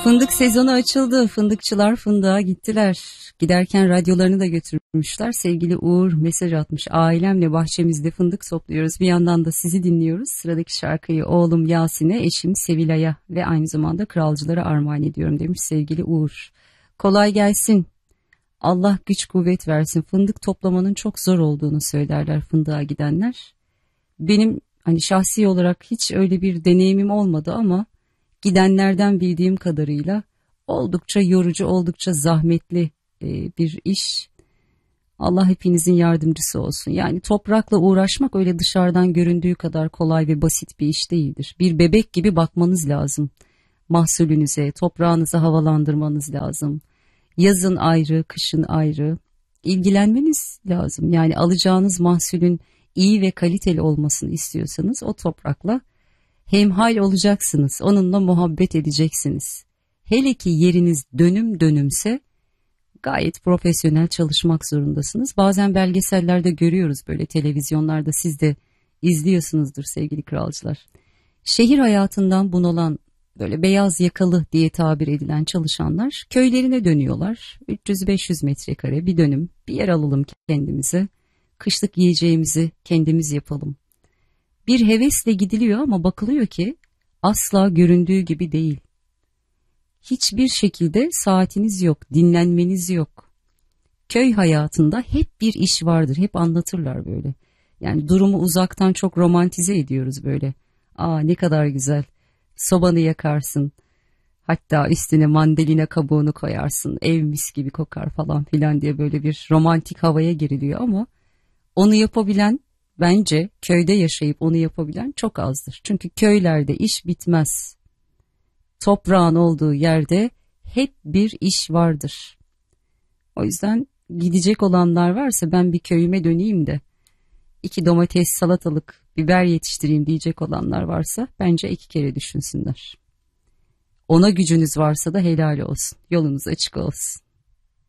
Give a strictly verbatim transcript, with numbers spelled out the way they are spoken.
Fındık sezonu açıldı. Fındıkçılar fındığa gittiler. Giderken radyolarını da götürmüşler. Sevgili Uğur mesaj atmış. Ailemle bahçemizde fındık topluyoruz. Bir yandan da sizi dinliyoruz. Sıradaki şarkıyı oğlum Yasin'e, eşim Sevilay'a ve aynı zamanda kralcılara armağan ediyorum demiş sevgili Uğur. Kolay gelsin. Allah güç kuvvet versin. Fındık toplamanın çok zor olduğunu söylerler fındığa gidenler. Benim hani şahsi olarak hiç öyle bir deneyimim olmadı ama gidenlerden bildiğim kadarıyla oldukça yorucu, oldukça zahmetli e, bir iş. Allah hepinizin yardımcısı olsun. Yani toprakla uğraşmak öyle dışarıdan göründüğü kadar kolay ve basit bir iş değildir. Bir bebek gibi bakmanız lazım mahsulünüze, toprağınızı havalandırmanız lazım. Yazın ayrı, kışın ayrı. İlgilenmeniz lazım. Yani alacağınız mahsulün iyi ve kaliteli olmasını istiyorsanız o toprakla hemhal olacaksınız. Onunla muhabbet edeceksiniz. Hele ki yeriniz dönüm dönümse gayet profesyonel çalışmak zorundasınız. Bazen belgesellerde görüyoruz, böyle televizyonlarda, siz de izliyorsunuzdur sevgili kralcılar. Şehir hayatından bunalan, böyle beyaz yakalı diye tabir edilen çalışanlar köylerine dönüyorlar. üç yüz beş yüz metrekare bir dönüm bir yer alalım kendimize. Kışlık yiyeceğimizi kendimiz yapalım. Bir hevesle gidiliyor ama bakılıyor ki asla göründüğü gibi değil. Hiçbir şekilde saatiniz yok, dinlenmeniz yok. Köy hayatında hep bir iş vardır, hep anlatırlar böyle. Yani durumu uzaktan çok romantize ediyoruz böyle. Aa ne kadar güzel, sobanı yakarsın, hatta üstüne mandalina kabuğunu koyarsın, ev mis gibi kokar falan filan diye böyle bir romantik havaya giriliyor ama onu yapabilen, bence köyde yaşayıp onu yapabilen çok azdır. Çünkü köylerde iş bitmez. Toprağın olduğu yerde hep bir iş vardır. O yüzden gidecek olanlar varsa ben bir köyüme döneyim de iki domates, salatalık, biber yetiştireyim diyecek olanlar varsa bence iki kere düşünsünler. Ona gücünüz varsa da helal olsun. Yolunuz açık olsun.